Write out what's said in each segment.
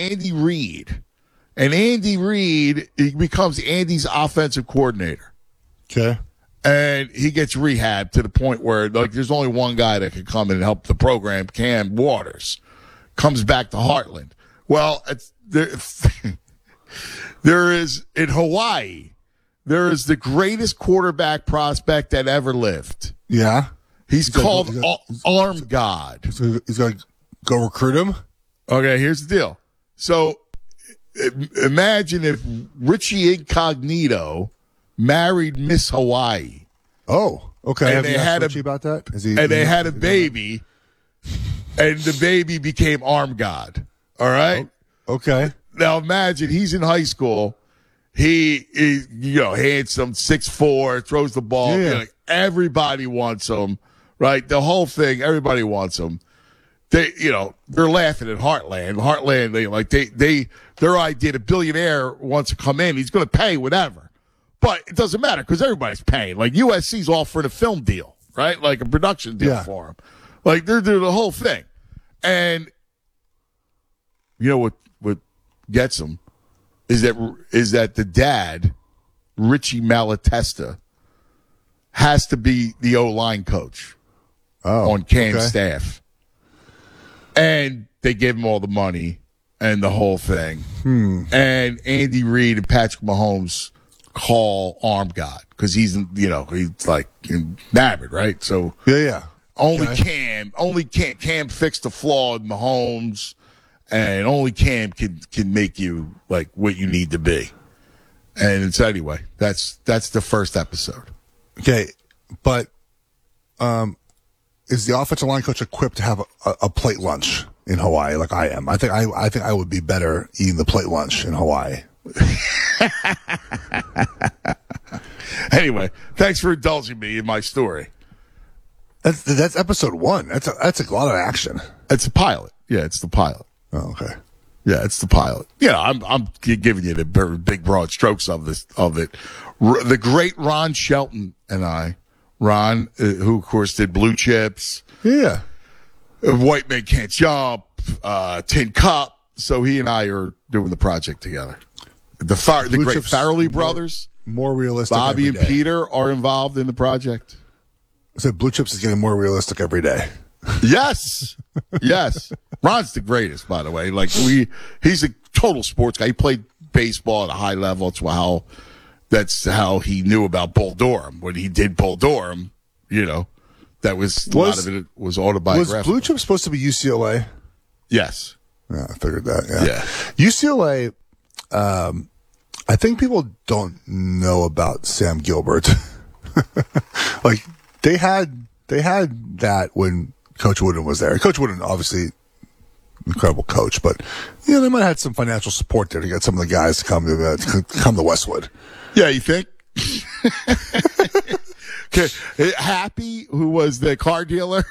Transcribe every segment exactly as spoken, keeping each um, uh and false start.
Andy Reid. And Andy Reid, he becomes Andy's offensive coordinator. Okay. And he gets rehabbed to the point where, like, there's only one guy that can come in and help the program, Cam Waters. Comes back to Heartland. Well, it's, there, there is, in Hawaii, there is the greatest quarterback prospect that ever lived. Yeah. He's, he's called like, he's got, he's, Arm God. He's going to go recruit him? Okay, here's the deal. So, imagine if Richie Incognito married Miss Hawaii. Oh, okay. And Have they you had asked a, about that? Is he, and is they he, had a baby, and the baby became Arm God. All right? Oh, okay. Now imagine he's in high school. He is, you know, handsome, six foot four, throws the ball. Yeah. You know, like everybody wants him, right? The whole thing, everybody wants him. They, you know, they're laughing at Heartland. Heartland, they like they they their idea. The billionaire wants to come in. He's going to pay whatever, but it doesn't matter because everybody's paying. Like U S C's offering a film deal, right? Like a production deal yeah. for him. Like they're doing the whole thing, and you know what? What gets him is that is that the dad, Richie Malatesta, has to be the O-line coach oh, on Cam's okay. staff. And they give him all the money and the whole thing. Hmm. And Andy Reid and Patrick Mahomes call Arm God because he's, you know, he's like enamored, right? So yeah, yeah. Only okay. Cam, only Cam, Cam fixed the flaw in Mahomes, and only Cam can can make you like what you need to be. And it's anyway, that's that's the first episode. Okay, but um. Is the offensive line coach equipped to have a, a plate lunch in Hawaii like I am? I think I, I think I would be better eating the plate lunch in Hawaii. Anyway, thanks for indulging me in my story. That's that's episode one. That's a, that's a lot of action. It's a pilot. Yeah, it's the pilot. Oh, okay. Yeah, it's the pilot. Yeah, I'm I'm giving you the big broad strokes of this of it. R- the great Ron Shelton and I. Ron, uh, who of course did Blue Chips, yeah, uh, White Men Can't Jump, uh, Tin Cup. So he and I are doing the project together. The Far- the great Chips Farrelly brothers, more, more realistic. Bobby and day. Peter are involved in the project. So Blue Chips is getting more realistic every day. Yes, yes. Ron's the greatest, by the way. Like we, he's a total sports guy. He played baseball at a high level. It's how. That's how he knew about Bull Durham. When he did Bull Durham, you know, that was, a was, lot of it was autobiographical. Was Blue Chip supposed to be U C L A? Yes. Yeah, I figured that. Yeah. yeah. U C L A, um, I think people don't know about Sam Gilbert. Like they had, they had that when Coach Wooden was there. Coach Wooden, obviously, incredible coach, but you know they might have had some financial support there to get some of the guys to come to, uh, to come to Westwood. Yeah, you think? Okay. Happy, who was the car dealer?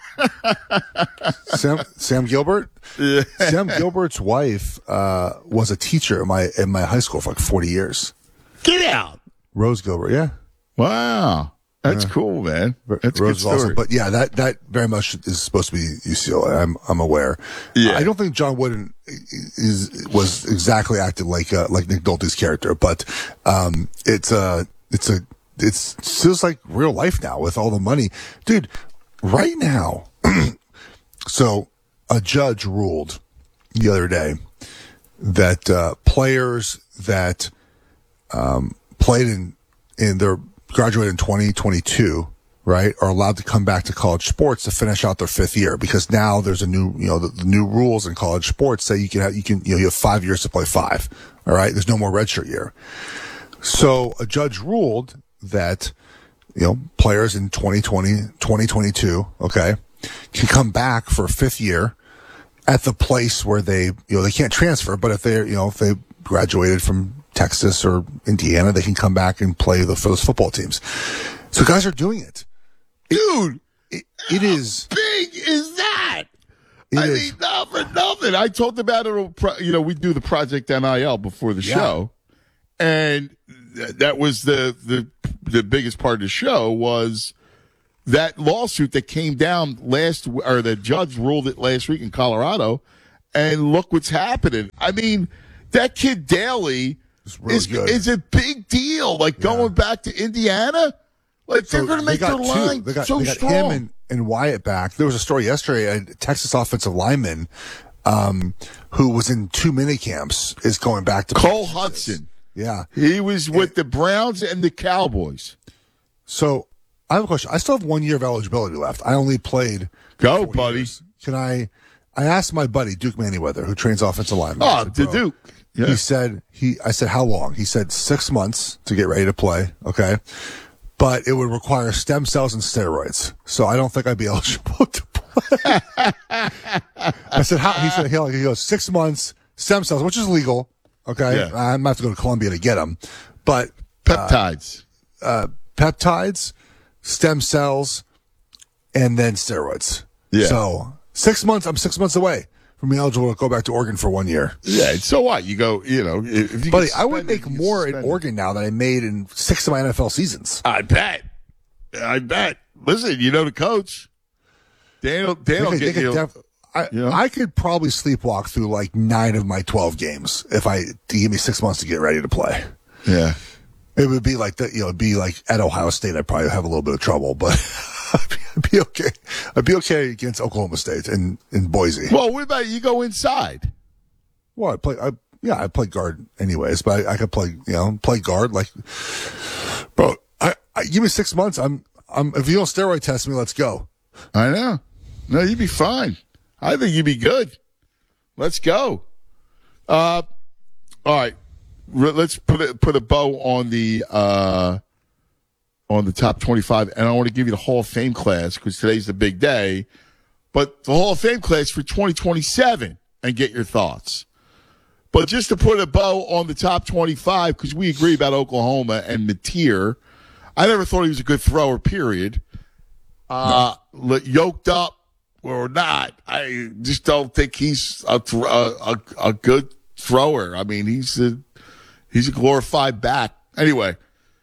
Sam Sam Gilbert. Yeah. Sam Gilbert's wife uh, was a teacher in my in my high school for like forty years. Get out, Rose Gilbert. Yeah. Wow. That's Yeah. cool, man. That's a good Rose story. also, but yeah, that, that very much is supposed to be U C L A. I'm I'm aware. Yeah. I don't think John Wooden is was exactly acted like uh, like Nick Nolte's character, but um, it's a it's a it's feels like real life now with all the money, dude. Right now, so a judge ruled the other day that uh, players that um, played in in their graduated in twenty twenty-two, right, are allowed to come back to college sports to finish out their fifth year because now there's a new, you know, the, the new rules in college sports say you can have, you can, you know, you have five years to play five. All right. There's no more redshirt year. So a judge ruled that, you know, players in twenty twenty, twenty twenty-two, okay, can come back for a fifth year at the place where they, you know, they can't transfer, but if they're, you know, if they graduated from Texas or Indiana, they can come back and play the, for those football teams. So guys are doing it. Dude, it, it is. How big is that? It I is. mean, not for nothing. I talked about it, you know, we do the Project N I L before the Yeah. show. And th- that was the, the, the biggest part of the show was that lawsuit that came down last, or the judge ruled it last week in Colorado. and look what's happening. I mean, that kid Daly really is good. is a big deal. Like Yeah. going back to Indiana, like So they're going to make they their got line two. They got, so they got strong. him and, and Wyatt back. There was a story yesterday. A Texas offensive lineman um, who was in two mini camps is going back to Cole Hudson. Yeah. He was with the Browns and the Cowboys. So I have a question. I still have one year of eligibility left. I only played. Go, four buddy. years. Can I? I asked my buddy Duke Manyweather, who trains offensive linemen. Oh, at the Pro. Duke. Yeah. He said he. I said how long? He said six months to get ready to play. Okay, but it would require stem cells and steroids. So I don't think I'd be eligible to play. I said how? He said he he goes six months stem cells, which is legal. Okay, Yeah. I'm gonna have to go to Columbia to get them, but Peptides. uh, peptides, stem cells, and then steroids. Yeah. So six months. I'm six months away from being eligible to go back to Oregon for one year. Yeah, so what? You go, you know, if you Buddy, can I would spend make it, you can more in spend it. Oregon now than I made in six of my N F L seasons. I bet. I bet. Listen, you know the coach. Daniel, Daniel, They could- get they you. could def- I, Yeah. I could probably sleepwalk through like nine of my twelve games if I to give me six months to get ready to play. Yeah. It would be like that, you know, it'd be like at Ohio State. I'd probably have a little bit of trouble, but I'd, be, I'd be okay. I'd be okay against Oklahoma State and in Boise. Well, what about you go inside? Well, I play. I, yeah, I play guard anyways, but I, I could play. You know, play guard. Like, bro, I, I give me six months. I'm. I'm. If you don't steroid test me, let's go. I know. No, you'd be fine. I think you'd be good. Let's go. Uh, all right. Re- Let's put a, put a bow on the uh, on the top twenty-five, and I want to give you the Hall of Fame class because today's the big day. But the Hall of Fame class for twenty twenty-seven, and get your thoughts. But just to put a bow on the top twenty-five, because we agree about Oklahoma and Mateer, I never thought he was a good thrower, period. Uh, no. Yoked up or not, I just don't think he's a, th- a, a, a good thrower. I mean, he's a, he's a glorified back. Anyway,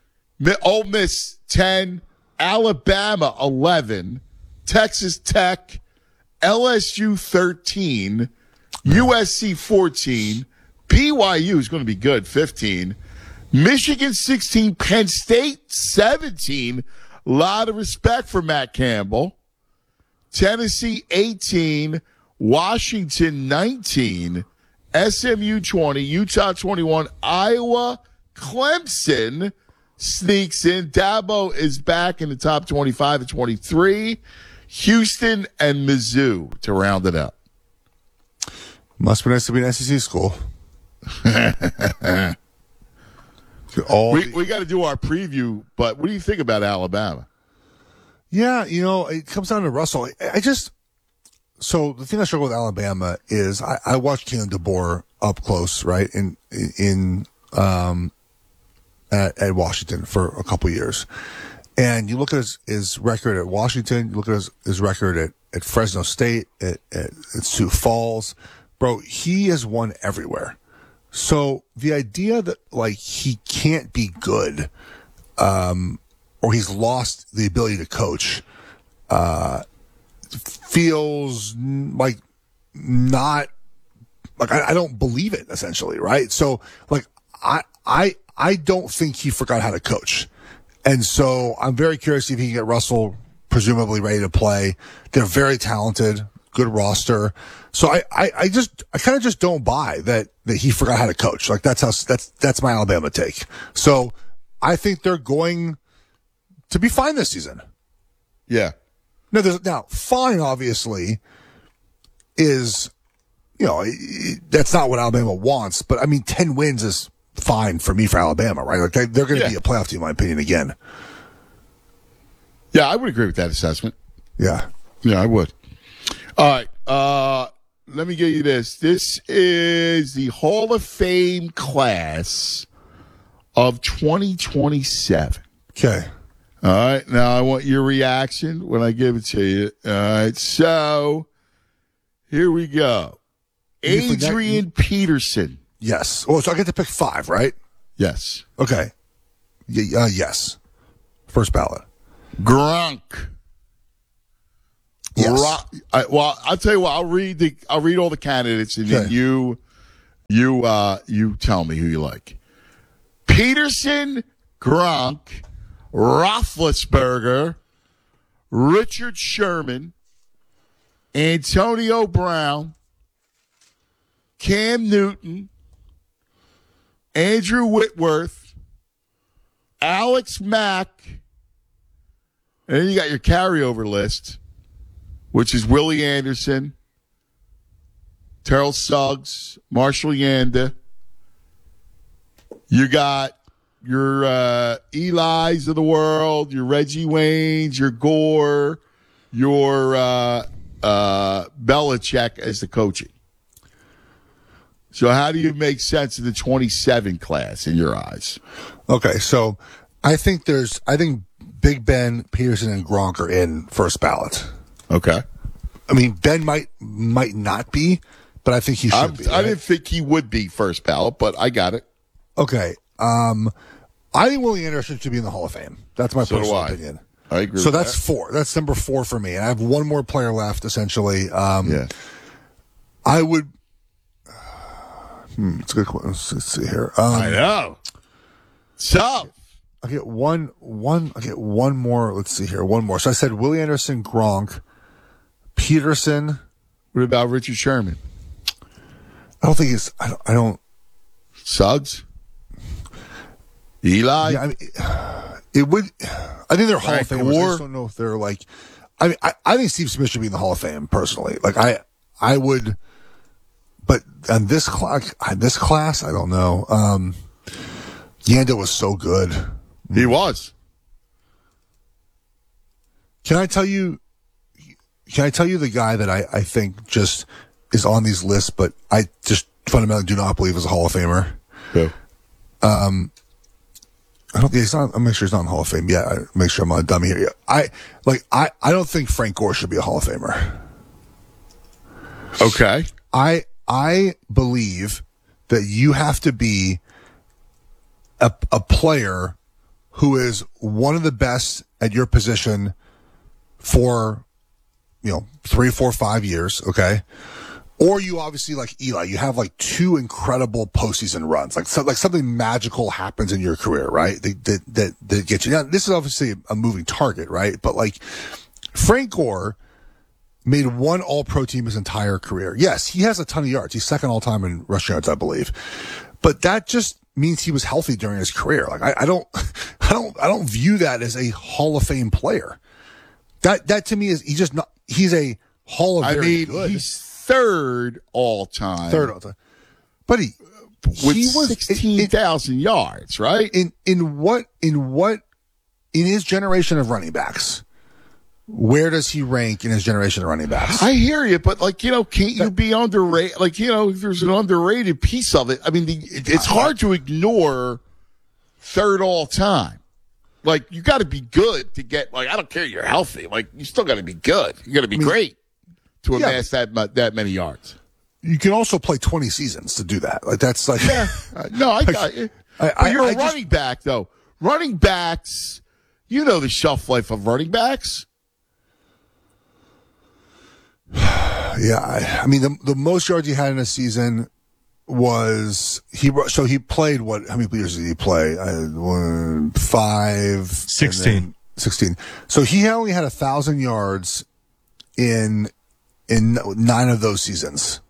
Ole Miss ten, Alabama eleven, Texas Tech, L S U thirteen, U S C fourteen, B Y U is going to be good, fifteen, Michigan sixteen, Penn State seventeen. A lot of respect for Matt Campbell. Tennessee eighteen, Washington nineteen, S M U twenty, Utah twenty-one, Iowa, Clemson sneaks in. Dabo is back in the top twenty-five at twenty-three. Houston and Mizzou to round it up. Must be nice to be an S E C school. All We, the- we got to do our preview, but what do you think about Alabama? Yeah, you know, it comes down to Russell. I, I just so the thing I struggle with Alabama is I, I watched Kalen DeBoer up close, right, in in um at, at Washington for a couple years, and you look at his, his record at Washington, you look at his, his record at, at Fresno State, at, at, at Sioux Falls, bro, he has won everywhere. So the idea that like he can't be good, um, or he's lost the ability to coach, uh, feels like not like I, I don't believe it essentially, right? So like I I I don't think he forgot how to coach, and so I'm very curious if he can get Russell presumably ready to play. They're very talented, good roster. So I, I, I just, I kind of just don't buy that, that he forgot how to coach. Like that's how, that's, that's my Alabama take. So I think they're going to be fine this season. Yeah. Now, there's, now fine obviously is, you know, that's not what Alabama wants, but I mean, ten wins is fine for me for Alabama, right? Like they, they're going to Yeah. be a playoff team, in my opinion, again. Yeah, I would agree with that assessment. Yeah. Yeah, I would. All right. Uh, let me get you this. This is the Hall of Fame class of twenty twenty-seven. Okay. All right. Now, I want your reaction when I give it to you. All right. So, here we go. You forget- Adrian Peterson. Yes. Oh, so I get to pick five, right? Yes. Okay. Y- uh, yes. First ballot. Gronk. Yes. Ro- I, well, I'll tell you what. I'll read the. I'll read all the candidates, and then Okay. you, you, uh, you tell me who you like. Peterson, Gronk, Roethlisberger, Richard Sherman, Antonio Brown, Cam Newton, Andrew Whitworth, Alex Mack, and then you got your carryover list, which is Willie Anderson, Terrell Suggs, Marshall Yanda. You got your uh, Eli's of the world, your Reggie Waynes, your Gore, your uh, uh, Belichick as the coaching. So how do you make sense of the twenty-seven class in your eyes? Okay, so I think there's, I think Big Ben, Peterson, and Gronk are in first ballot. Okay. I mean, Ben might might not be, but I think he should I'm, be. I right? didn't think he would be first ballot, but I got it. Okay, um, I think Willie Anderson should be in the Hall of Fame. That's my So do personal I. opinion. I agree So with that's that. four. That's number four for me, and I have one more player left. Essentially, um, Yeah. I would. Hmm, it's a good question. Let's, let's see here. Um, I know. So, I get one, one. I get one more. Let's see here. One more. So I said Willie Anderson, Gronk, Peterson. what about Richard Sherman? I don't think it's. I don't. I don't Suggs? Eli? yeah, I mean, it would. I think they're Hall Frank of Famers. I Gore? just don't know if they're like. I mean, I, I think Steve Smith should be in the Hall of Fame personally. Like I, I would. But on this class, this class, I don't know. Um, Yanda was so good. He was. Can I tell you? Can I tell you the guy that I, I think just is on these lists, but I just fundamentally do not believe is a Hall of Famer. Who? I don't think he's not. I'm make sure he's not in the Hall of Fame yet. I make sure I'm not a dummy here. I like. I I don't think Frank Gore should be a Hall of Famer. Okay. I I believe that you have to be a a player who is one of the best at your position for, you know, three, four, five years, okay? Or you obviously, like Eli, you have like two incredible postseason runs. Like so, like something magical happens in your career, right? That that that, that gets you. Now, this is obviously a moving target, right? But like Frank Gore made one all-pro team his entire career. Yes, he has a ton of yards. He's second all-time in rushing yards, I believe. But that just means he was healthy during his career. Like I, I don't, I don't, I don't view that as a Hall of Fame player. That that to me is he's just not. He's a Hall of I very mean, good he's third all time. third all-time. But he With he was sixteen thousand yards, right? in in what in what in his generation of running backs. Where does he rank in his generation of running backs? I hear you, but like, you know, can't you be underrated? Like, you know, if there's an underrated piece of it, I mean, the, it, it's hard to ignore third all time. Like, you got to be good to get, like, I don't care you're healthy. Like, you still got to be good. You got to be great to yeah. amass that mu- that many yards. You can also play twenty seasons to do that. Like that's like Uh, no, I got you. I- But I- you're I a just- running back, though. Running backs, you know the shelf life of running backs. yeah. I, I mean, the the most yards he had in a season was he. So he played what? How many years did he play? Uh, one, five, Sixteen. and then Sixteen. So he only had a thousand yards in in nine of those seasons.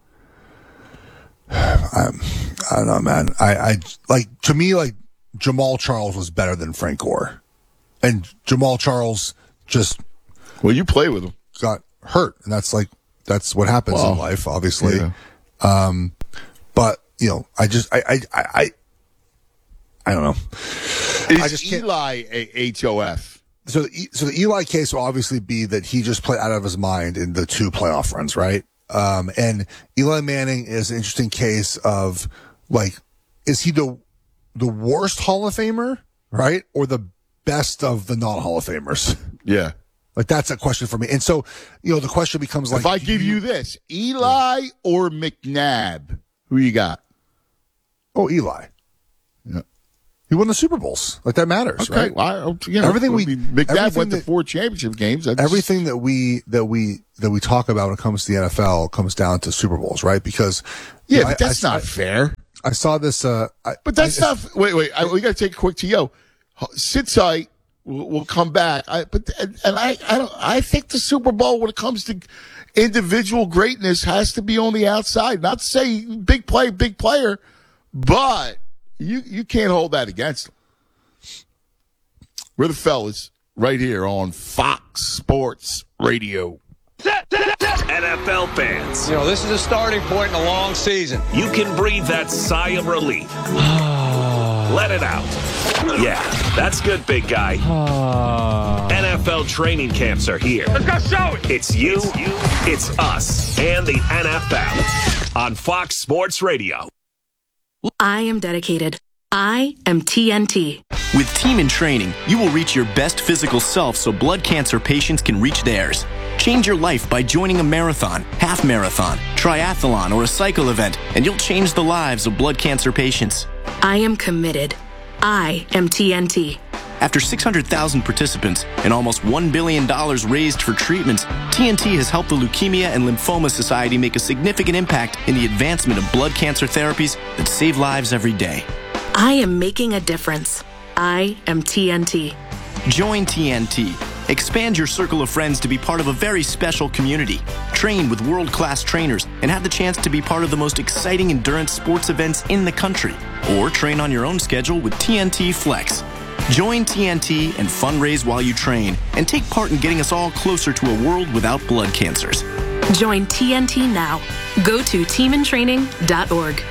I, I don't know, man. I, I like to me like Jamal Charles was better than Frank Gore, and Jamal Charles just Well, you play with him. got hurt, and that's like that's what happens Well, in life, obviously. yeah. Um, but you know, I just I I I I, I don't know. Is I just can't- Eli a H O F? So the, E- so the Eli case will obviously be that he just played out of his mind in the two playoff runs, right? Um, and Eli Manning is an interesting case of like, is he the the worst Hall of Famer, right, or the best of the non Hall of Famers? Yeah. Like that's a question for me. And so, you know, the question becomes like, If I do give you this, Eli or McNabb, who you got? oh, Eli. Yeah. He won the Super Bowls. Like, that matters, Okay, right? well, I, you know, everything we, McNabb everything went that, to four championship games. That's, everything that we that we that we talk about when it comes to the N F L comes down to Super Bowls, right? Because yeah, you know, but that's I, not I, fair. I saw this. Uh, I, but that's I, not. Wait, wait. I, we got to take a quick T O. Since I will will come back, I, but and, and I, I don't. I think the Super Bowl, when it comes to individual greatness, has to be on the outside. Not to say big play, big player, but you you can't hold that against them. We're the fellas right here on Fox Sports Radio. N F L fans, you know, this is a starting point in a long season. You can breathe that sigh of relief. Let it out. Yeah, that's good, big guy. N F L training camps are here. Let's go show it. It's you, it's you, it's us, and the N F L on Fox Sports Radio. I am dedicated. I am T N T. With Team in Training, you will reach your best physical self so blood cancer patients can reach theirs. Change your life by joining a marathon, half marathon, triathlon, or a cycle event, and you'll change the lives of blood cancer patients. I am committed. I am T N T. After six hundred thousand participants and almost one billion dollars raised for treatments, T N T has helped the Leukemia and Lymphoma Society make a significant impact in the advancement of blood cancer therapies that save lives every day. I am making a difference. I am T N T. Join T N T. Expand your circle of friends to be part of a very special community. Train with world-class trainers and have the chance to be part of the most exciting endurance sports events in the country. Or train on your own schedule with T N T Flex. Join T N T and fundraise while you train and take part in getting us all closer to a world without blood cancers. Join T N T now. Go to team in training dot org.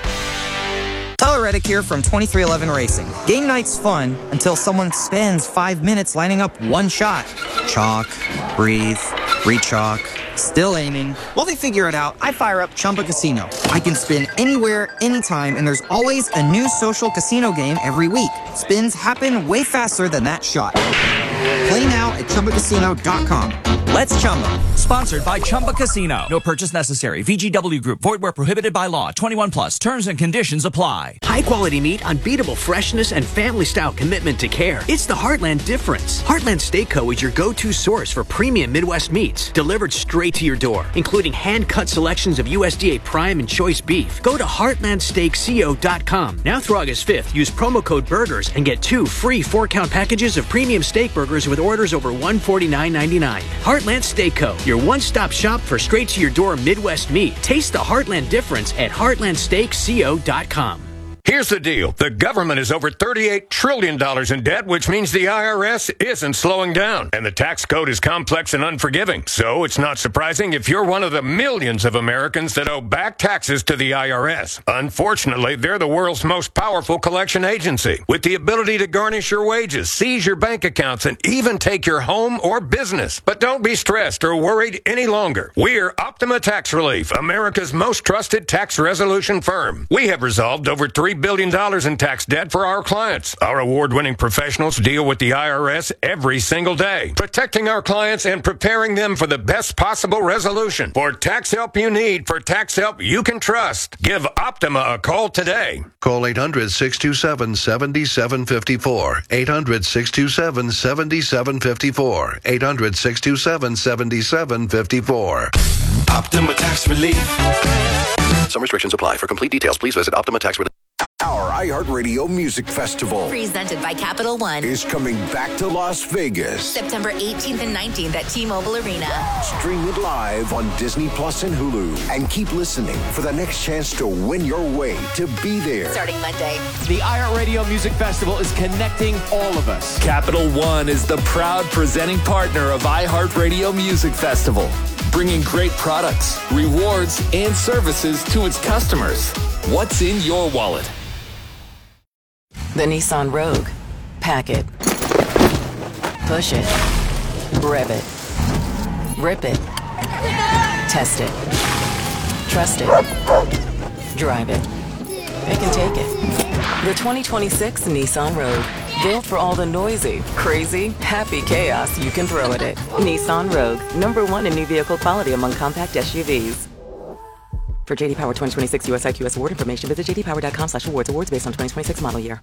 Tyler Reddick here from twenty-three eleven Racing. Game night's fun until someone spends five minutes lining up one shot. Chalk, breathe, re-chalk, still aiming. While they figure it out, I fire up Chumba Casino. I can spin anywhere, anytime, and there's always a new social casino game every week. Spins happen way faster than that shot. Play now at Chumba Casino dot com. Let's Chumba. Sponsored by Chumba Casino. No purchase necessary. V G W Group. Void where prohibited by law. twenty-one plus. Terms and conditions apply. High quality meat, unbeatable freshness, and family style commitment to care. It's the Heartland difference. Heartland Steak Co. is your go-to source for premium Midwest meats, delivered straight to your door, including hand-cut selections of U S D A Prime and Choice beef. Go to heartland steak co dot com. Now through August fifth, use promo code BURGERS and get two free four-count packages of premium steak burgers with orders over one hundred forty-nine ninety-nine. Heartland Steak Co., your one-stop shop for straight-to-your-door Midwest meat. Taste the Heartland difference at heartland steak co dot com. Here's the deal. The government is over thirty-eight trillion dollars in debt, which means the I R S isn't slowing down. And the tax code is complex and unforgiving. So it's not surprising if you're one of the millions of Americans that owe back taxes to the I R S. Unfortunately, they're the world's most powerful collection agency, with the ability to garnish your wages, seize your bank accounts, and even take your home or business. But don't be stressed or worried any longer. We're Optima Tax Relief, America's most trusted tax resolution firm. We have resolved over three billion dollars in tax debt for our clients. Our award-winning professionals deal with the I R S every single day, protecting our clients and preparing them for the best possible resolution. For tax help you need, for tax help you can trust, give Optima a call today. Call eight hundred, six two seven, seven seven five four. eight hundred, six two seven, seven seven five four. eight hundred, six two seven, seven seven five four. Optima Tax Relief. Some restrictions apply. For complete details, please visit Optima Tax Relief. Our iHeartRadio Music Festival, presented by Capital One, is coming back to Las Vegas. September eighteenth and nineteenth at T-Mobile Arena. Stream it live on Disney Plus and Hulu. And keep listening for the next chance to win your way to be there. Starting Monday. The iHeartRadio Music Festival is connecting all of us. Capital One is the proud presenting partner of iHeartRadio Music Festival, bringing great products, rewards, and services to its customers. What's in your wallet? The Nissan Rogue. Pack it. Push it. Rev it. Rip it. Test it. Trust it. Drive it. It can take it. The twenty twenty-six Nissan Rogue. Built for all the noisy, crazy, happy chaos you can throw at it. Nissan Rogue. Number one in new vehicle quality among compact S U Vs. For J D Power twenty twenty-six U S I Q S award information, visit j d power dot com slash awards. Awards based on twenty twenty-six model year.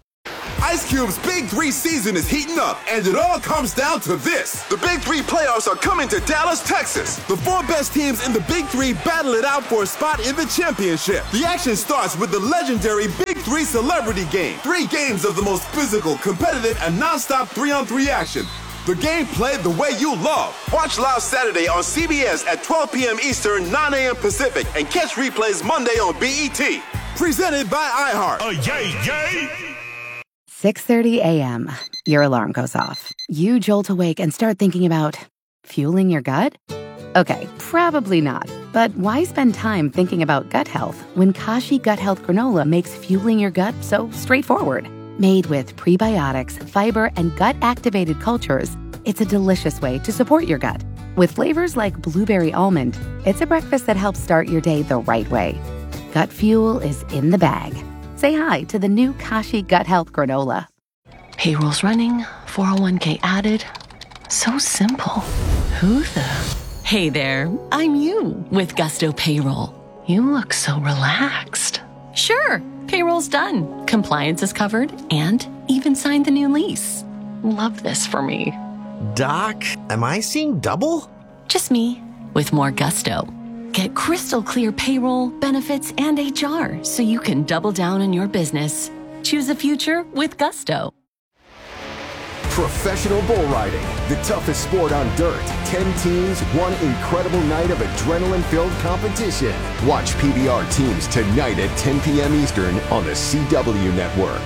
Ice Cube's Big Three season is heating up, and it all comes down to this. The Big Three playoffs are coming to Dallas, Texas. The four best teams in the Big Three battle it out for a spot in the championship. The action starts with the legendary Big Three Celebrity Game. Three games of the most physical, competitive, and non-stop three-on-three action. The game played the way you love. Watch live Saturday on C B S at twelve p.m. Eastern, nine a.m. Pacific, and catch replays Monday on B E T. Presented by iHeart. Oh, yay, yay! six thirty a.m. Your alarm goes off. You jolt awake and start thinking about fueling your gut? Okay, probably not. But why spend time thinking about gut health when Kashi Gut Health Granola makes fueling your gut so straightforward? Made with prebiotics, fiber, and gut-activated cultures, it's a delicious way to support your gut. With flavors like blueberry almond, it's a breakfast that helps start your day the right way. Gut fuel is in the bag. Say hi to the new Kashi Gut Health Granola. Payroll's running, four oh one k added. So simple. Who the... Hey there, I'm you with Gusto Payroll. You look so relaxed. Sure, payroll's done. Compliance is covered and even signed the new lease. Love this for me. Doc, am I seeing double? Just me with more gusto. Get crystal clear payroll, benefits, and H R so you can double down on your business. Choose a future with Gusto. Professional bull riding, the toughest sport on dirt. Ten teams, one incredible night of adrenaline-filled competition. Watch P B R teams tonight at ten p.m. Eastern on the C W Network.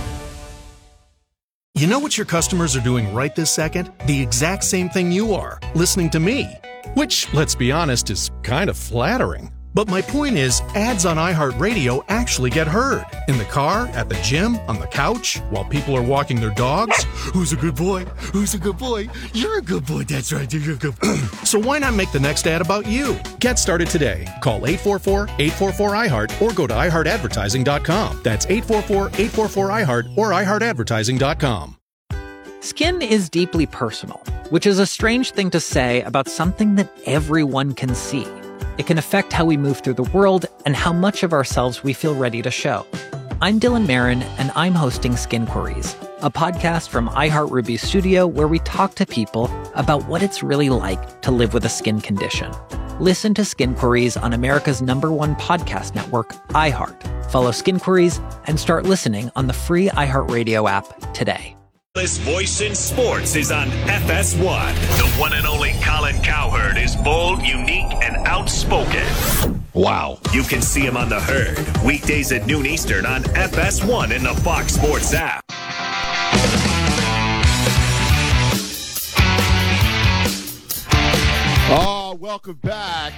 You know what your customers are doing right this second? The exact same thing you are, listening to me. Which, let's be honest, is kind of flattering. But my point is, ads on iHeartRadio actually get heard. In the car, at the gym, on the couch, while people are walking their dogs. Who's a good boy? Who's a good boy? You're a good boy, that's right, you're a good boy. So why not make the next ad about you? Get started today. Call eight four four, eight four four, I heart or go to i heart advertising dot com. That's eight four four, eight four four, I heart or i heart advertising dot com. Skin is deeply personal, which is a strange thing to say about something that everyone can see. It can affect how we move through the world and how much of ourselves we feel ready to show. I'm Dylan Marin, and I'm hosting Skin Queries, a podcast from iHeartRuby Studio where we talk to people about what it's really like to live with a skin condition. Listen to Skin Queries on America's number one podcast network, iHeart. Follow Skin Queries and start listening on the free iHeartRadio app today. This voice in sports is on F S one. The one and only Colin Cowherd is bold, unique, and outspoken. Wow. You can see him on The Herd, weekdays at noon Eastern on F S one in the Fox Sports app. Oh, welcome back,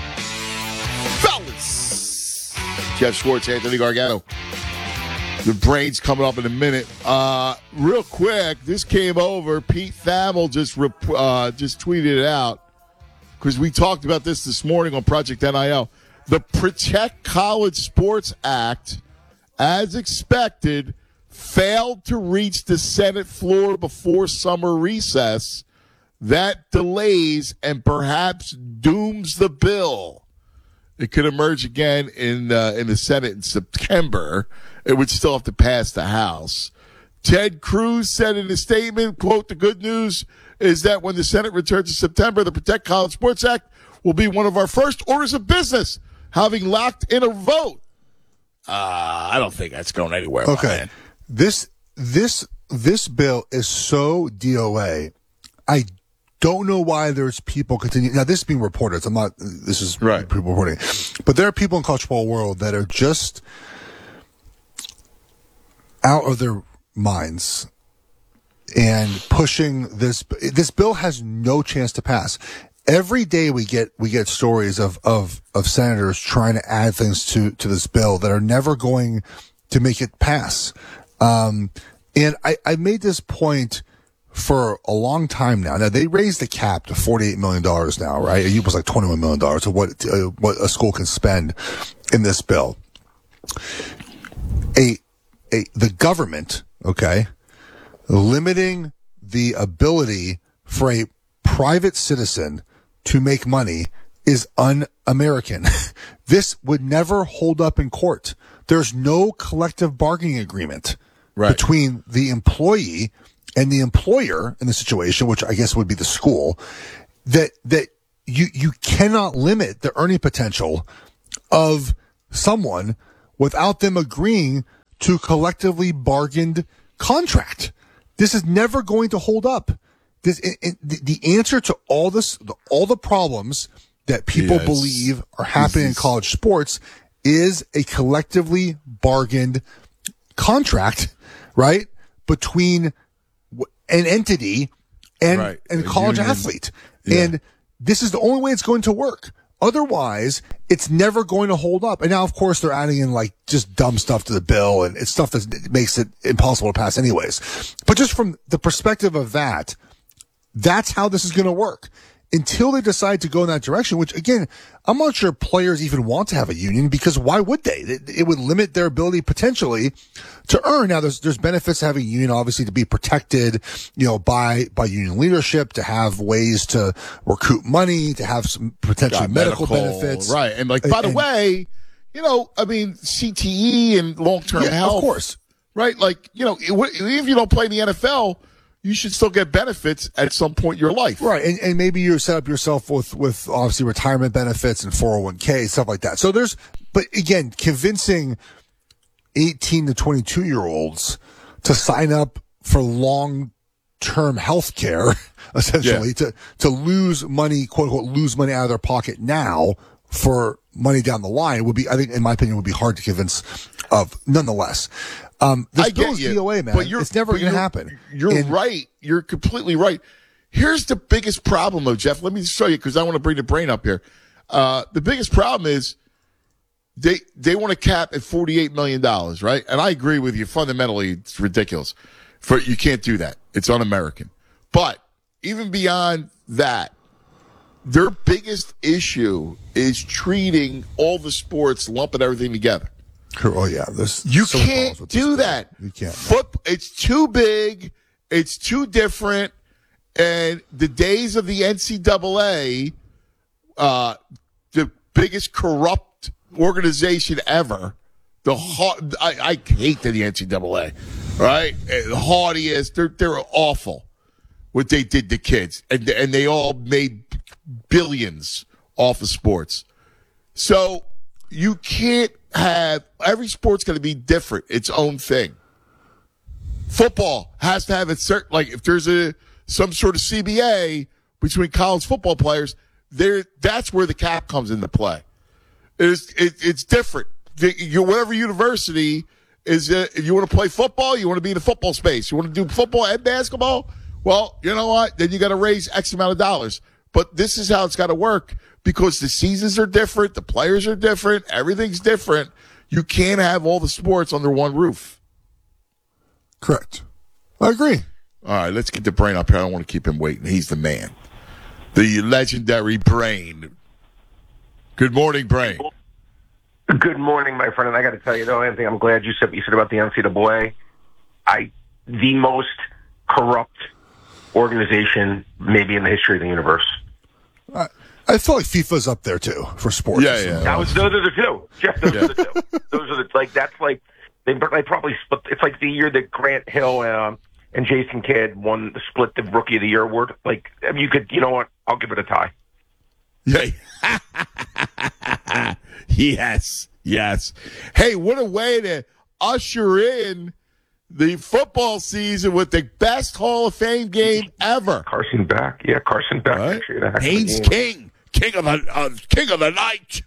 fellas. Jeff Schwartz, Anthony Gargano. The brain's coming up in a minute. Uh, real quick, this came over. Pete Thamel just rep- uh, just tweeted it out because we talked about this this morning on Project N I L. The Protect College Sports Act, as expected, failed to reach the Senate floor before summer recess. That delays and perhaps dooms the bill. It could emerge again in uh, in the Senate in September. It would still have to pass the House. Ted Cruz said in a statement, quote, "The good news is that when the Senate returns in September, the Protect College Sports Act will be one of our first orders of business, having locked in a vote." Uh, I don't think that's going anywhere. Okay. This, this, this bill is so D O A. I don't know why there's people continue. Now, this is being reported. So I'm not, this is right. people reporting. But there are people in college football world that are just out of their minds and pushing this. This bill has no chance to pass. Every day we get, we get stories of, of, of senators trying to add things to, to this bill that are never going to make it pass. Um, and I, I made this point for a long time now. Now they raised the cap to forty-eight million dollars now, right? It was like twenty-one million dollars of what, uh, what a school can spend in this bill. A, a, the government, okay, limiting the ability for a private citizen to make money is un-American. This would never hold up in court. There's no collective bargaining agreement right. between the employee and the employer in the situation, which I guess would be the school, that that you you cannot limit the earning potential of someone without them agreeing to collectively bargained contract. This is never going to hold up. This it, it, the, the answer to all this, all the problems that people Yes. believe are happening in college sports is a collectively bargained contract, right, between an entity and Right. and A college union. athlete. Yeah. And this is the only way it's going to work. Otherwise, it's never going to hold up. And now, of course, they're adding in like just dumb stuff to the bill, and it's stuff that makes it impossible to pass anyways. But just from the perspective of that, that's how this is going to work. Until they decide to go in that direction, which again, I'm not sure players even want to have a union, because why would they? It, it would limit their ability potentially to earn. Now, there's there's benefits to having a union, obviously, to be protected, you know, by by union leadership, to have ways to recoup money, to have some potentially Got medical, benefits, right? And like, by the And- way, you know, I mean, C T E and long term Yeah, health, of course, right? Like, you know, it- even if you don't play in the N F L, you should still get benefits at some point in your life. Right. And, and maybe you set up yourself with, with obviously retirement benefits and four oh one k, stuff like that. So there's, but again, convincing eighteen to twenty-two year olds to sign up for long term health care, essentially, Yeah. to, to lose money, quote unquote, lose money out of their pocket now for money down the line would be, I think, in my opinion, would be hard to convince of nonetheless. Um, this I bill get is you, D O A, man. but you're, It's never but going to you're- happen. You're And- right. You're completely right. Here's the biggest problem, though, Jeff. Let me show you, because I want to bring the brain up here. Uh, the biggest problem is they they want to cap at forty-eight million dollars, right? And I agree with you. Fundamentally, it's ridiculous. For you can't do that. It's un-American. But even beyond that, their biggest issue is treating all the sports, lumping everything together. Oh yeah, this You so can't do that. You can't. Foot, it's too big. It's too different. And the days of the N C double A, uh, the biggest corrupt organization ever, the ha- I, I hate the N C double A, right? The haughtiest. They're they're awful. What they did to kids, and and they all made billions off of sports. So you can't have every sport's going to be different, its own thing. Football has to have its certain, like if there's a some sort of C B A between college football players, there that's where the cap comes into play. It's it, it's different. The, your whatever university is, uh, if you want to play football, you want to be in the football space. You want to do football and basketball. Well, you know what? Then you got to raise X amount of dollars. But this is how it's got to work, because the seasons are different, the players are different, everything's different. You can't have all the sports under one roof. Correct. I agree. All right, let's get the Brain up here. I don't want to keep him waiting. He's the man. The legendary Brain. Good morning, Brain. Good morning, my friend. And I got to tell you, though, Anthony, I'm glad you said what you said about the N C double A. I, the most corrupt organization maybe in the history of the universe. I, I feel like FIFA's up there too for sports. Yeah, yeah. That was, those are the two. Jeff, those Yeah. are the two. Those are the, like, that's like, they, they probably split, it's like the year that Grant Hill um, and Jason Kidd won the split the Rookie of the Year award. Like, I mean, you could, you know what? I'll give it a tie. Yeah. Yes, yes. Hey, what a way to usher in the football season with the best Hall of Fame game ever. Carson Beck. Yeah, Carson Beck. Right? Actually, that Haynes game. King, king of the uh, king of the night.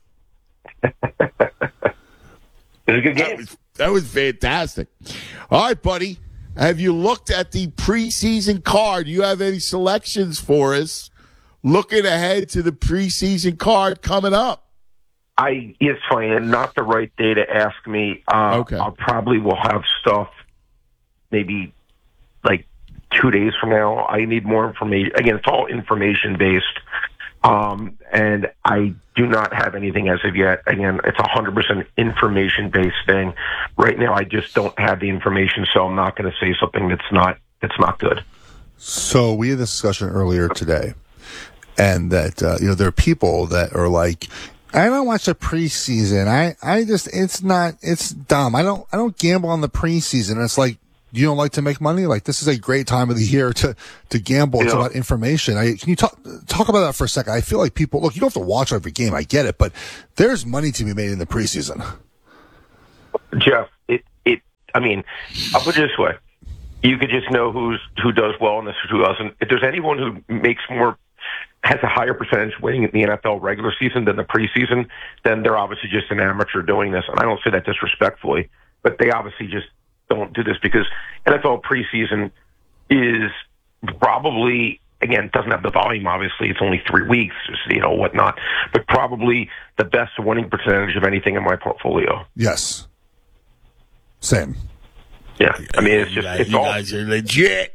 It was a good game. That was, that was fantastic. All right, buddy. Have you looked at the preseason card? Do you have any selections for us looking ahead to the preseason card coming up? I it's funny, and not the right day to ask me. Uh, Okay. I'll probably will have stuff maybe like two days from now. I need more information. Again, it's all information based, um, and I do not have anything as of yet. Again, it's a hundred percent information based thing. Right now, I just don't have the information, so I'm not going to say something that's not that's not good. So we had this discussion earlier today, and that uh, you know there are people that are like, I don't watch the preseason. I, I just it's not it's dumb. I don't I don't gamble on the preseason. And it's like, you don't like to make money? Like, this is a great time of the year to, to gamble. It's Yeah. about information. I, can you talk, talk about that for a second? I feel like people, look, you don't have to watch every game. I get it, but there's money to be made in the preseason. Jeff, it, it, I mean, I'll put it this way. You could just know who's, who does well and who doesn't. If there's anyone who makes more, has a higher percentage winning in the N F L regular season than the preseason, then they're obviously just an amateur doing this. And I don't say that disrespectfully, but they obviously just don't do this because N F L preseason is probably, again, doesn't have the volume, obviously. It's only three weeks, you know, whatnot, but probably the best winning percentage of anything in my portfolio. Yes. Same. Yeah. I mean, it's You just, guys, it's you all. guys are legit.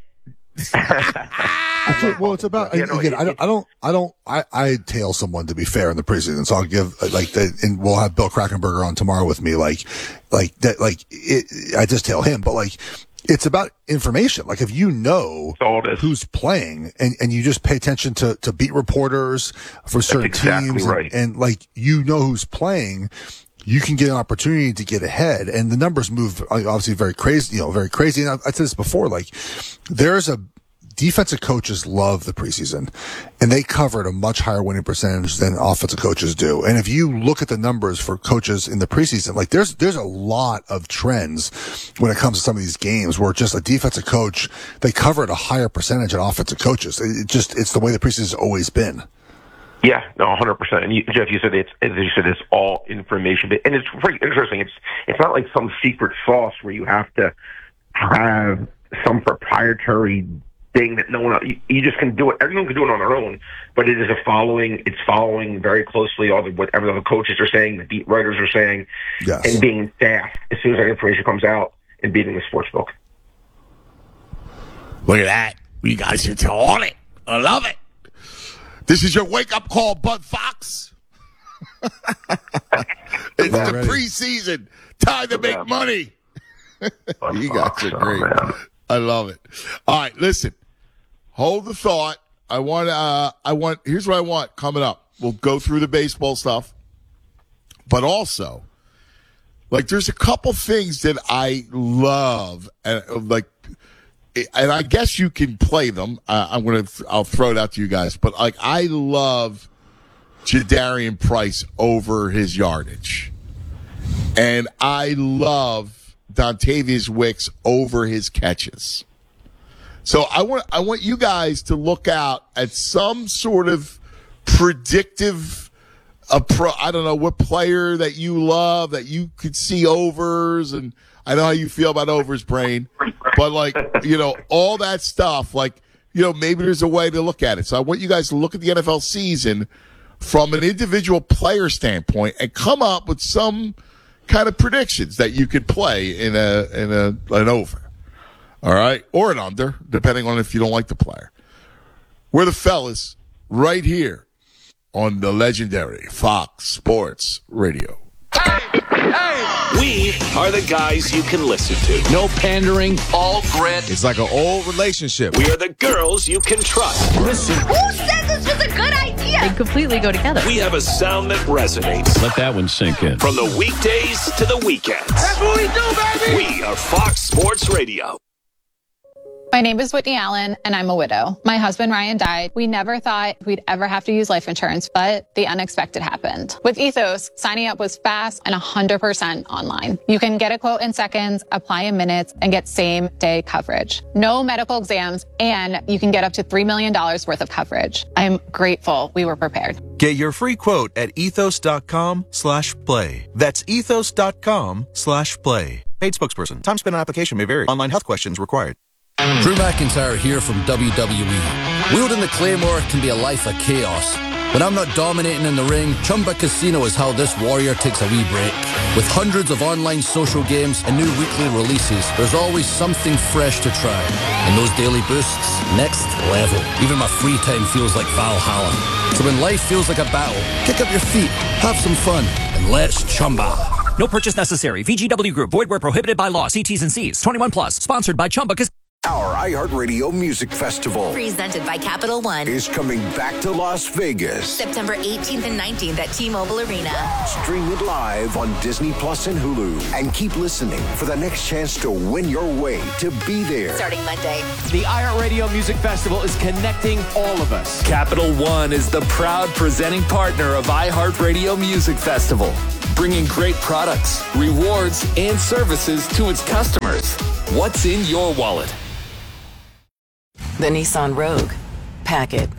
Okay, well, it's about, You know, again, it- I don't, I don't, I don't, I, I tail someone to be fair in the preseason. So I'll give, like, the, and we'll have Bill Krakenberger on tomorrow with me. Like, like that, like, it, I just tail him, but like, it's about information. Like, if you know who's playing and, and you just pay attention to, to beat reporters for certain exactly teams right. and, and like, you know who's playing, you can get an opportunity to get ahead. And the numbers move obviously very crazy, you know, very crazy. And I, I said this before, like, there's a, defensive coaches love the preseason, and they covered a much higher winning percentage than offensive coaches do. And if you look at the numbers for coaches in the preseason, like there's there's a lot of trends when it comes to some of these games where just a defensive coach, they covered a higher percentage than offensive coaches. It just it's the way the preseason has always been. Yeah, no, one hundred percent. And you, Jeff, you said it's, as you said, it's all information, but and it's pretty interesting. It's it's not like some secret sauce where you have to have some proprietary thing that no one else, you, you just can do it. Everyone can do it on their own, but it is a following. It's following very closely all the whatever the coaches are saying, the beat writers are saying, yes. and being fast as soon as that information comes out and beating the sports book. Look at that. You guys are on it. I love it. This is your wake-up call, Bud Fox. It's the Already. preseason. Time to make money. You guys are great. I love it. All right, listen. Hold the thought. I want. Uh, I want. Here's what I want coming up. We'll go through the baseball stuff, but also, like, there's a couple things that I love, and like, and I guess you can play them. Uh, I'm gonna. I'll throw it out to you guys, but like, I love Jadarian Price over his yardage, and I love Dontavius Wicks over his catches. So I want I want you guys to look out at some sort of predictive a pro, I don't know what player that you love that you could see overs, and I know how you feel about overs, Brain, but like, you know, all that stuff, like, you know, maybe there's a way to look at it. So I want you guys to look at the N F L season from an individual player standpoint and come up with some kind of predictions that you could play in a in a an over. All right? Or an under, depending on if you don't like the player. We're the fellas right here on the legendary Fox Sports Radio. We are the guys you can listen to. No pandering, all grit. It's like an old relationship. We are the girls you can trust. Listen. Who said this was a good idea? They completely go together. We have a sound that resonates. Let that one sink in. From the weekdays to the weekends. That's what we do, baby! We are Fox Sports Radio. My name is Whitney Allen, and I'm a widow. My husband, Ryan, died. We never thought we'd ever have to use life insurance, but the unexpected happened. With Ethos, signing up was fast and one hundred percent online. You can get a quote in seconds, apply in minutes, and get same-day coverage. No medical exams, and you can get up to three million dollars worth of coverage. I'm grateful we were prepared. Get your free quote at ethos.com slash play. That's ethos.com slash play. Paid spokesperson. Time spent on application may vary. Online health questions required. Drew McIntyre here from W W E. Wielding the Claymore can be a life of chaos. When I'm not dominating in the ring, Chumba Casino is how this warrior takes a wee break. With hundreds of online social games and new weekly releases, there's always something fresh to try. And those daily boosts, next level. Even my free time feels like Valhalla. So when life feels like a battle, kick up your feet, have some fun, and let's Chumba. No purchase necessary. V G W Group. Void where prohibited by law. See T's and C's. twenty-one plus. Sponsored by Chumba Casino. Our iHeartRadio Music Festival presented by Capital One is coming back to Las Vegas. September eighteenth and nineteenth at T-Mobile Arena. Stream it live on Disney Plus and Hulu. And keep listening for the next chance to win your way to be there. Starting Monday. The iHeartRadio Music Festival is connecting all of us. Capital One is the proud presenting partner of iHeartRadio Music Festival, bringing great products, rewards, and services to its customers. What's in your wallet? The Nissan Rogue. Pack it.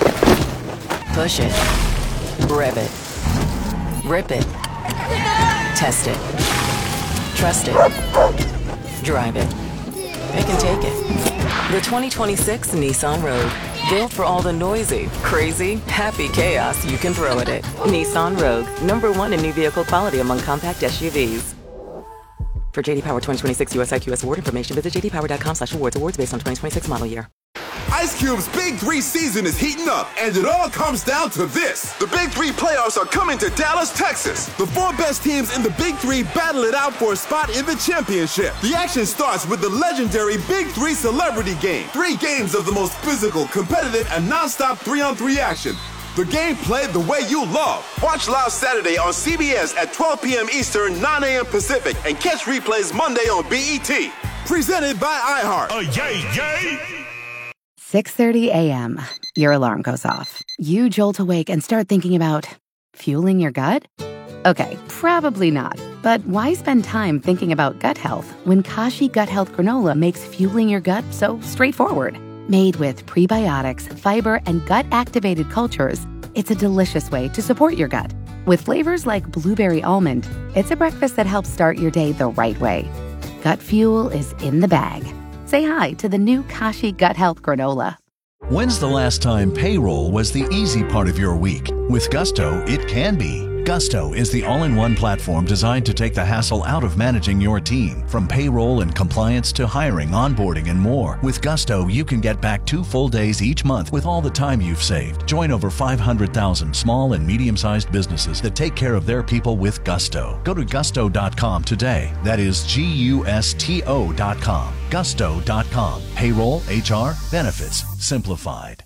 Push it. Rev it. Rip it. Test it. Trust it. Drive it. Pick and take it. The twenty twenty-six Nissan Rogue. Built for all the noisy, crazy, happy chaos you can throw at it. Nissan Rogue. Number one in new vehicle quality among compact S U Vs. For J D Power twenty twenty-six U S I Q S award information, visit j d power dot com slash awards. Awards based on twenty twenty-six model year. Ice Cube's Big Three season is heating up, and it all comes down to this. The Big Three playoffs are coming to Dallas, Texas. The four best teams in the Big Three battle it out for a spot in the championship. The action starts with the legendary Big Three Celebrity Game. Three games of the most physical, competitive, and non-stop three-on-three action. The game played the way you love. Watch live Saturday on C B S at twelve p.m. Eastern, nine a.m. Pacific, and catch replays Monday on B E T. Presented by iHeart. Oh, yay, yay! six thirty a.m. Your alarm goes off. You jolt awake and start thinking about fueling your gut? Okay, probably not. But why spend time thinking about gut health when Kashi Gut Health Granola makes fueling your gut so straightforward? Made with prebiotics, fiber, and gut-activated cultures, it's a delicious way to support your gut. With flavors like blueberry almond, it's a breakfast that helps start your day the right way. Gut fuel is in the bag. Say hi to the new Kashi Gut Health Granola. When's the last time payroll was the easy part of your week? With Gusto, it can be. Gusto is the all-in-one platform designed to take the hassle out of managing your team. From payroll and compliance to hiring, onboarding, and more. With Gusto, you can get back two full days each month with all the time you've saved. Join over five hundred thousand small and medium-sized businesses that take care of their people with Gusto. Go to gusto dot com today. That is G U S T O dot com. gusto dot com. Payroll, H R, benefits, simplified.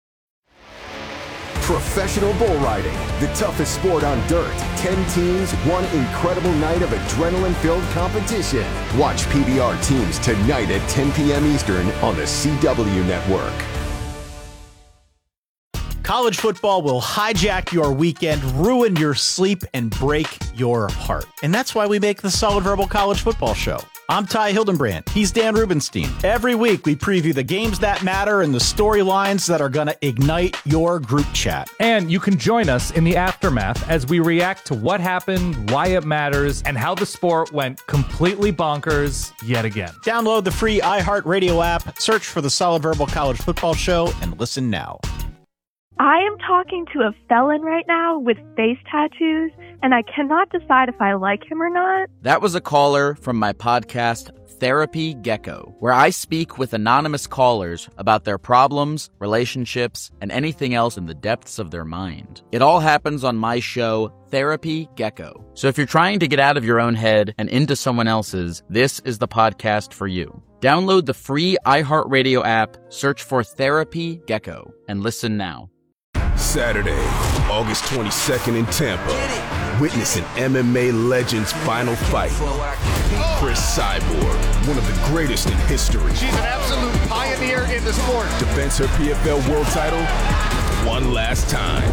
Professional bull riding, the toughest sport on dirt. Ten teams, one incredible night of adrenaline-filled competition. Watch P B R teams tonight at ten p.m. Eastern on the C W Network. College football will hijack your weekend, ruin your sleep, and break your heart. And that's why we make the Solid Verbal College Football Show. I'm Ty Hildenbrand. He's Dan Rubenstein. Every week, we preview the games that matter and the storylines that are going to ignite your group chat. And you can join us in the aftermath as we react to what happened, why it matters, and how the sport went completely bonkers yet again. Download the free iHeartRadio app, search for the Solid Verbal College Football Show, and listen now. I am talking to a felon right now with face tattoos, and I cannot decide if I like him or not. That was a caller from my podcast, Therapy Gecko, where I speak with anonymous callers about their problems, relationships, and anything else in the depths of their mind. It all happens on my show, Therapy Gecko. So if you're trying to get out of your own head and into someone else's, this is the podcast for you. Download the free iHeartRadio app, search for Therapy Gecko, and listen now. Saturday, August twenty-second in Tampa. Witness an M M A legend's final fight. Chris Cyborg, one of the greatest in history. She's an absolute pioneer in the sport. Defends her P F L world title one last time.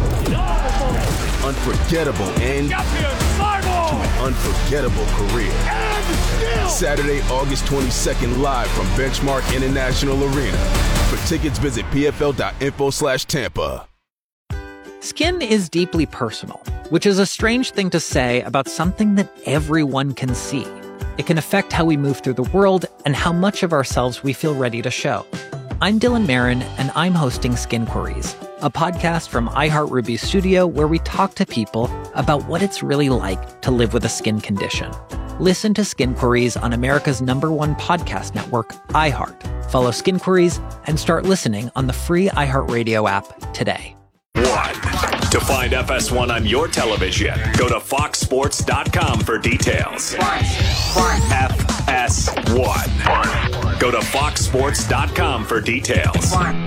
Unforgettable end to an unforgettable career. Saturday, August twenty-second, live from Benchmark International Arena. For tickets, visit p f l dot info slash Tampa. Skin is deeply personal, which is a strange thing to say about something that everyone can see. It can affect how we move through the world and how much of ourselves we feel ready to show. I'm Dylan Marin, and I'm hosting Skin Queries, a podcast from iHeartRuby Studio where we talk to people about what it's really like to live with a skin condition. Listen to Skin Queries on America's number one podcast network, iHeart. Follow Skin Queries and start listening on the free iHeartRadio app today. One. To find F S one on your television, go to fox sports dot com for details. F S one. Go to fox sports dot com for details.